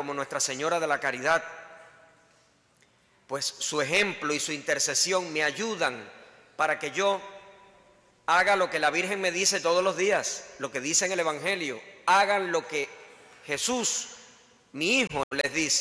como Nuestra Señora de la Caridad, pues su ejemplo y su intercesión me ayudan para que yo haga lo que la Virgen me dice todos los días, lo que dice en el Evangelio. Hagan lo que Jesús, mi hijo, les dice.